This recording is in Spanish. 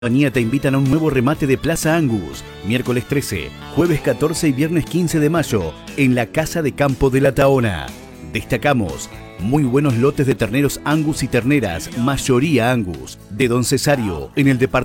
Compañía te invitan a un nuevo remate de Plaza Angus, miércoles 13, jueves 14 y viernes 15 de mayo, en la Casa de Campo de la Tahona. Destacamos muy buenos lotes de terneros Angus y terneras, mayoría Angus, de Don Cesario, en el departamento